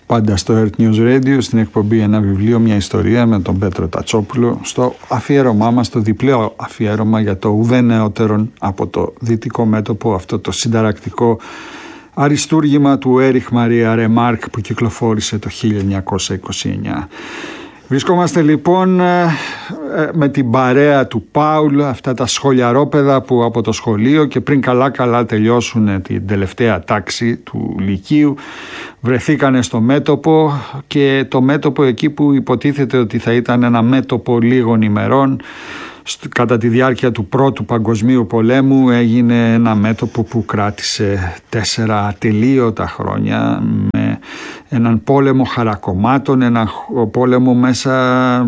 Πάντα στο Earth News Radio, στην εκπομπή Ένα βιβλίο, μια ιστορία με τον Πέτρο Τατσόπουλο, στο αφιέρωμά μας, το διπλό αφιέρωμα για το ουδέ νεότερον από το δυτικό μέτωπο, αυτό το συνταρακτικό αριστούργημα του Έριχ Μαρία Ρεμάρκ που κυκλοφόρησε το 1929. Βρισκόμαστε λοιπόν με την παρέα του Πάουλ, αυτά τα σχολιαρόπαιδα που από το σχολείο και πριν καλά τελειώσουν την τελευταία τάξη του Λυκείου βρεθήκανε στο μέτωπο, και το μέτωπο εκεί που υποτίθεται ότι θα ήταν ένα μέτωπο λίγων ημερών, κατά τη διάρκεια του Πρώτου Παγκοσμίου Πολέμου έγινε ένα μέτωπο που κράτησε 4 ατελείωτα χρόνια, με έναν πόλεμο χαρακομμάτων, έναν πόλεμο μέσα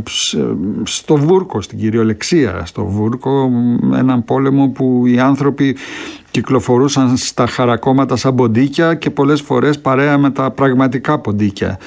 στο βούρκο, στην κυριολεξία στο βούρκο, έναν πόλεμο που οι άνθρωποι κυκλοφορούσαν στα χαρακόμματα σαν ποντίκια και πολλές φορές παρέα με τα πραγματικά ποντίκια.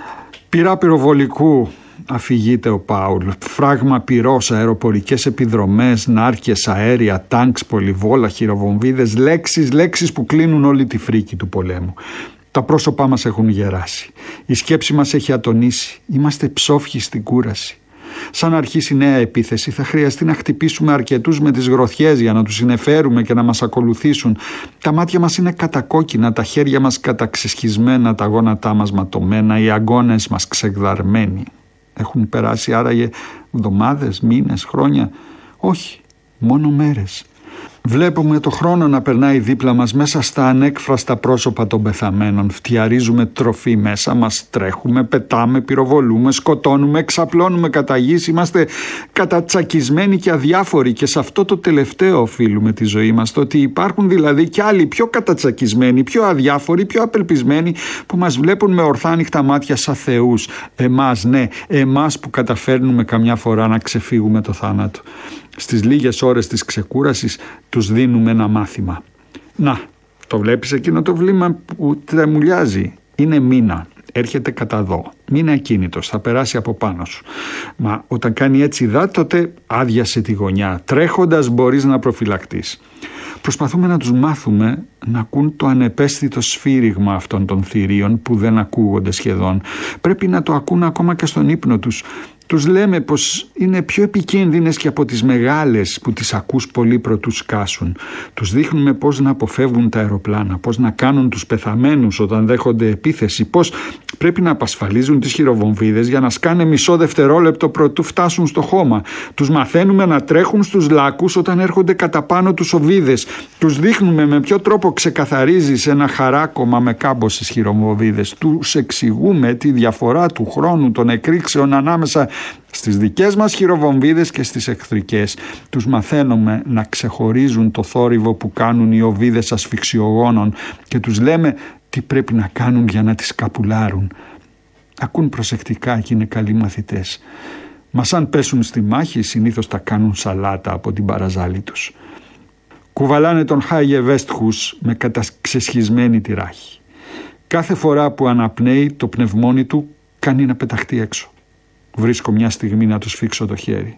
Πυρά πυροβολικού αφηγείται ο Πάουλ, φράγμα πυρός, αεροπορικές επιδρομές, νάρκες, αέρια, τάγκς, πολυβόλα, χειροβομβίδες, λέξεις που κλείνουν όλη τη φρίκη του πολέμου. Τα πρόσωπά μας έχουν γεράσει, η σκέψη μας έχει ατονίσει, είμαστε ψόφιοι στην κούραση. Σαν αρχίσει νέα επίθεση θα χρειαστεί να χτυπήσουμε αρκετούς με τις γροθιές για να τους συνεφέρουμε και να μας ακολουθήσουν. Τα μάτια μας είναι κατακόκκινα, τα χέρια μας καταξεσχισμένα, τα γόνατά μας ματωμένα, οι αγκώνες μας ξεγδαρμένοι. Έχουν περάσει άραγε εβδομάδες, μήνες, χρόνια? Όχι, μόνο μέρες. Βλέπουμε το χρόνο να περνάει δίπλα μας μέσα στα ανέκφραστα πρόσωπα των πεθαμένων. Φτιαρίζουμε τροφή μέσα μας, τρέχουμε, πετάμε, πυροβολούμε, σκοτώνουμε, εξαπλώνουμε κατά γης. Είμαστε κατατσακισμένοι και αδιάφοροι, και σε αυτό το τελευταίο οφείλουμε τη ζωή μας. Το ότι υπάρχουν δηλαδή κι άλλοι πιο κατατσακισμένοι, πιο αδιάφοροι, πιο απελπισμένοι, που μας βλέπουν με ορθά ανοιχτά μάτια σαν θεούς. Εμάς, ναι, εμάς που καταφέρνουμε καμιά φορά να ξεφύγουμε το θάνατο. Στις λίγες ώρες της ξεκούρασης τους δίνουμε ένα μάθημα. Να, το βλέπεις εκείνο το βλήμα που τρεμουλιάζει? Είναι μήνα, έρχεται κατά δω. Μήνα ακίνητος, θα περάσει από πάνω σου. Μα όταν κάνει έτσι τότε άδειασε τη γωνιά. Τρέχοντας μπορείς να προφυλακτείς. Προσπαθούμε να τους μάθουμε να ακούν το ανεπαίσθητο σφύριγμα αυτών των θηρίων που δεν ακούγονται σχεδόν. Πρέπει να το ακούν ακόμα και στον ύπνο τους. Τους λέμε πως είναι πιο επικίνδυνες και από τις μεγάλες που τις ακούς πολύ προτού σκάσουν. Τους δείχνουμε πώς να αποφεύγουν τα αεροπλάνα, πώς να κάνουν τους πεθαμένους όταν δέχονται επίθεση, πώς πρέπει να απασφαλίζουν τις χειροβομβίδες για να σκάνε μισό δευτερόλεπτο προτού φτάσουν στο χώμα. Τους μαθαίνουμε να τρέχουν στους λάκκους όταν έρχονται κατά πάνω τους οβίδες. Τους δείχνουμε με ποιο τρόπο ξεκαθαρίζεις ένα χαράκωμα με κάμποσες χειροβομβίδες. Τους εξηγούμε τη διαφορά του χρόνου των εκρήξεων ανάμεσα στις δικές μας χειροβομβίδες και στις εχθρικές. Τους μαθαίνουμε να ξεχωρίζουν το θόρυβο που κάνουν οι οβίδες ασφυξιογόνων και τους λέμε τι πρέπει να κάνουν για να τις καπουλάρουν. Ακούν προσεκτικά και είναι καλοί μαθητές. Μα αν πέσουν στη μάχη συνήθως τα κάνουν σαλάτα από την παραζάλη τους. Κουβαλάνε τον Χάγε Βέστχους με καταξεσχισμένη τη ράχη. Κάθε φορά που αναπνέει το πνευμόνι του κάνει να πεταχτεί έξω. Βρίσκω μια στιγμή να του σφίξω το χέρι.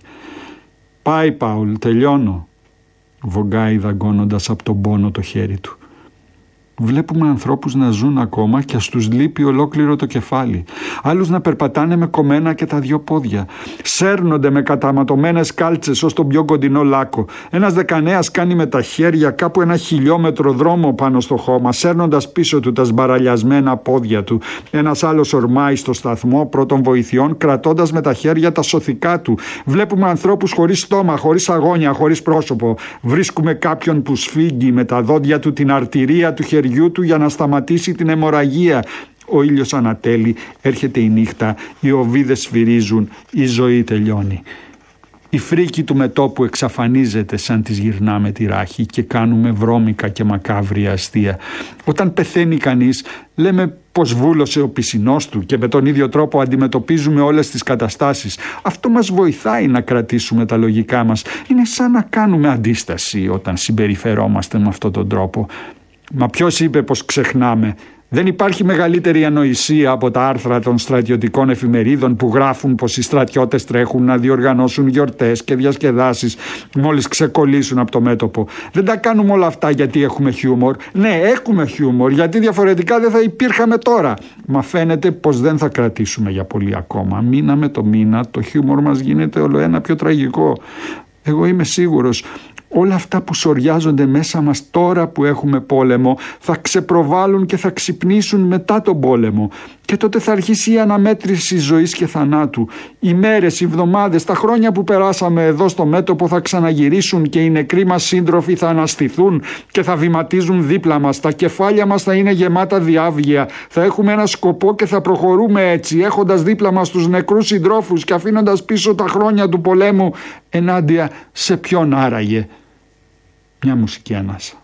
«Πάει, Πάουλ, τελειώνω», βογκάει δαγκώνοντας από τον πόνο το χέρι του. Βλέπουμε ανθρώπους να ζουν ακόμα και ας τους λείπει ολόκληρο το κεφάλι. Άλλους να περπατάνε με κομμένα και τα δυο πόδια. Σέρνονται με καταματωμένες κάλτσες ως τον πιο κοντινό λάκκο. Ένας δεκανέας κάνει με τα χέρια κάπου 1 χιλιόμετρο δρόμο πάνω στο χώμα, σέρνοντας πίσω του τα σμπαραλιασμένα πόδια του. Ένας άλλος ορμάει στο σταθμό πρώτων βοηθειών, κρατώντας με τα χέρια τα σωθικά του. Βλέπουμε ανθρώπους χωρίς στόμα, χωρίς αγώνια, χωρίς πρόσωπο. Βρίσκουμε κάποιον που σφίγγει με τα δόντια του την αρτηρία του χεριού του για να σταματήσει την αιμορραγία. Ο ήλιος ανατέλει, έρχεται η νύχτα, οι οβίδες σφυρίζουν, η ζωή τελειώνει. Η φρίκη του μετώπου εξαφανίζεται σαν της γυρνάμε τη ράχη και κάνουμε βρώμικα και μακάβρια αστεία. Όταν πεθαίνει κανείς λέμε πως βούλωσε ο πισινός του και με τον ίδιο τρόπο αντιμετωπίζουμε όλες τις καταστάσεις. Αυτό μας βοηθάει να κρατήσουμε τα λογικά μας. Είναι σαν να κάνουμε αντίσταση όταν συμπεριφερόμαστε με αυτόν τον τρόπο. Μα ποιος είπε πως ξεχνάμε? Δεν υπάρχει μεγαλύτερη ανοησία από τα άρθρα των στρατιωτικών εφημερίδων που γράφουν πως οι στρατιώτες τρέχουν να διοργανώσουν γιορτές και διασκεδάσεις μόλις ξεκολλήσουν από το μέτωπο. Δεν τα κάνουμε όλα αυτά γιατί έχουμε χιούμορ. Ναι, έχουμε χιούμορ, γιατί διαφορετικά δεν θα υπήρχαμε τώρα. Μα φαίνεται πως δεν θα κρατήσουμε για πολύ ακόμα. Μήνα με το μήνα το χιούμορ μας γίνεται όλο ένα πιο τραγικό. Εγώ είμαι σίγουρος όλα αυτά που σωριάζονται μέσα μας τώρα που έχουμε πόλεμο θα ξεπροβάλλουν και θα ξυπνήσουν μετά τον πόλεμο. Και τότε θα αρχίσει η αναμέτρηση ζωής και θανάτου. Οι μέρες, οι εβδομάδες, τα χρόνια που περάσαμε εδώ στο μέτωπο θα ξαναγυρίσουν και οι νεκροί μας σύντροφοι θα αναστηθούν και θα βηματίζουν δίπλα μας. Τα κεφάλια μας θα είναι γεμάτα διάβγεια. Θα έχουμε ένα σκοπό και θα προχωρούμε έτσι, έχοντας δίπλα μας τους νεκρούς συντρόφους και αφήνοντας πίσω τα χρόνια του πολέμου. Ενάντια σε ποιον άραγε? Μια μουσική ανάσα.